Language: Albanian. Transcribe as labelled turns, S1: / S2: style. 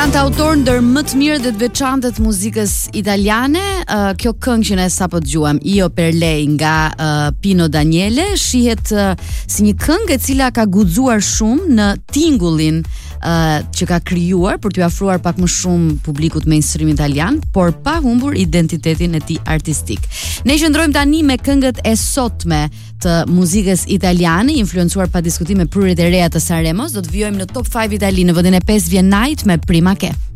S1: Autor ndër më të mirë dhe të veçantë të muzikës italiane, kjo këngë që ne sapo dëgjuam, Io per lei nga Pino Daniele, shihet si një këngë e cila ka guxuar shumë në tingullin që ka krijuar për t'u afruar pak më shumë publikut mainstream italian, por pa humbur identitetin e tij artistik. Ne qëndrojmë tani me këngët e sotme të muzikës italiane, influencuar pa diskutim me prurjet e reja të Sanremos. Do të vijojmë në Top 5 Itali, në vendin e 5 vjen Night me Prima Che.